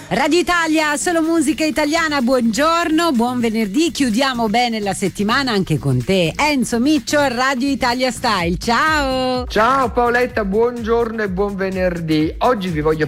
Radio Italia, solo musica italiana, buongiorno, buon venerdì, chiudiamo bene la settimana anche con te. Enzo Miccio, Radio Italia Style, ciao! Ciao Paoletta, buongiorno e buon venerdì. Oggi vi voglio